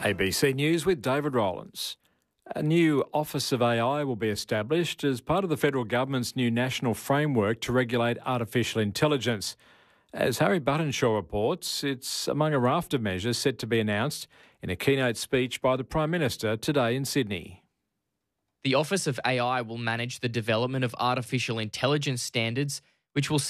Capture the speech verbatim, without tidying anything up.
A B C News with David Rowlands. A new Office of A I will be established as part of the federal government's new national framework to regulate artificial intelligence. As Harry Buttonshaw reports, it's among a raft of measures set to be announced in a keynote speech by the Prime Minister today in Sydney. The Office of A I will manage the development of artificial intelligence standards, which will